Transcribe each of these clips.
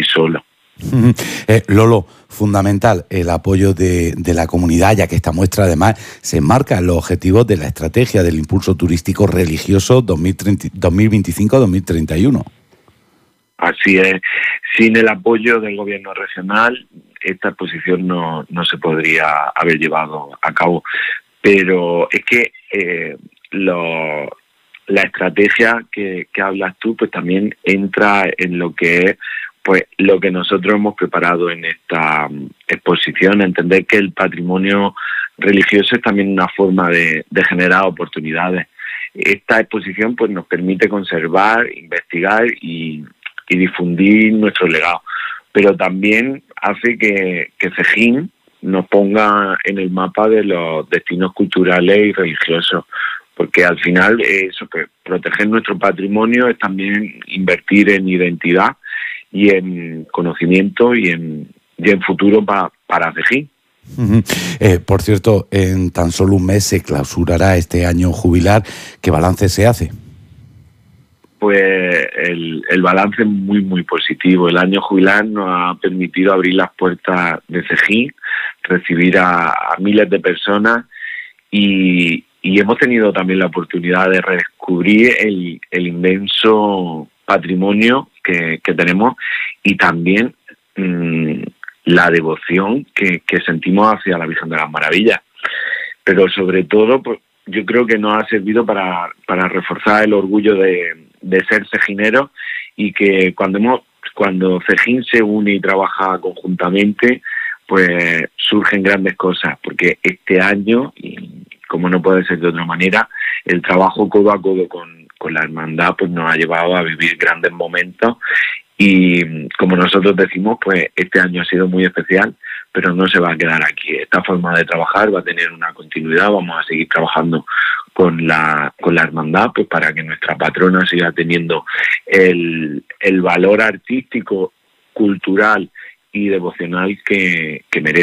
solo. Lolo, fundamental el apoyo de la comunidad, ya que esta muestra además se enmarca en los objetivos de la estrategia del impulso turístico religioso 2025-2031. Así es, sin el apoyo del gobierno regional esta exposición no se podría haber llevado a cabo, pero es que la estrategia que hablas tú pues también entra en lo que es pues lo que nosotros hemos preparado en esta exposición, entender que el patrimonio religioso es también una forma de generar oportunidades. Esta exposición pues nos permite conservar, investigar y difundir nuestro legado, pero también hace que Cejín nos ponga en el mapa de los destinos culturales y religiosos, porque al final eso, pues, proteger nuestro patrimonio es también invertir en identidad y en conocimiento y en futuro para Cejín. Por cierto, en tan solo un mes se clausurará este año jubilar. ¿Qué balance se hace? Pues el balance es muy positivo. El año jubilar nos ha permitido abrir las puertas de Cejín, recibir a miles de personas y hemos tenido también la oportunidad de redescubrir el inmenso patrimonio que tenemos y también la devoción que sentimos hacia la Virgen de las Maravillas. Pero sobre todo, pues, yo creo que nos ha servido para reforzar el orgullo de ser cejineros y que cuando Cejín se une y trabaja conjuntamente, pues surgen grandes cosas, porque este año, y como no puede ser de otra manera, el trabajo codo a codo con la hermandad pues nos ha llevado a vivir grandes momentos y como nosotros decimos, pues este año ha sido muy especial, pero no se va a quedar aquí. Esta forma de trabajar va a tener una continuidad, vamos a seguir trabajando con la hermandad pues para que nuestra patrona siga teniendo el valor artístico, cultural y devocional que merece.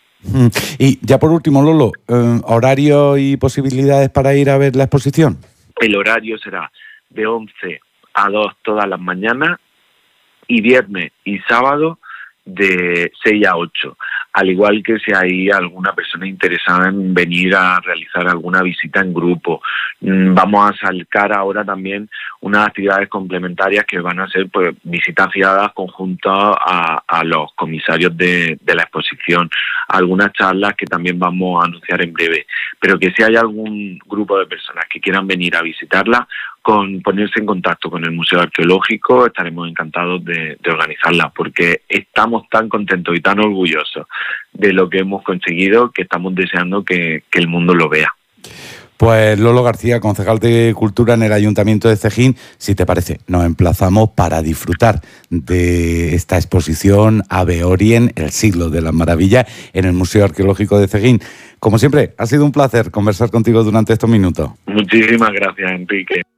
Y ya por último, Lolo, ¿horario y posibilidades para ir a ver la exposición? El horario será de 11 a 2 todas las mañanas y viernes y sábado de 6 a 8, al igual que si hay alguna persona interesada en venir a realizar alguna visita en grupo. Vamos a sacar ahora también unas actividades complementarias que van a ser pues visitas guiadas conjuntas a los comisarios de la exposición, algunas charlas que también vamos a anunciar en breve, pero que si hay algún grupo de personas que quieran venir a visitarla, con ponerse en contacto con el Museo Arqueológico, estaremos encantados de organizarla, porque estamos tan contentos y tan orgullosos de lo que hemos conseguido que estamos deseando que el mundo lo vea. Pues Lolo García, concejal de Cultura en el Ayuntamiento de Cejín, si te parece, nos emplazamos para disfrutar de esta exposición Ave Orien, el siglo de las maravillas, en el Museo Arqueológico de Cejín. Como siempre, ha sido un placer conversar contigo durante estos minutos. Muchísimas gracias, Enrique.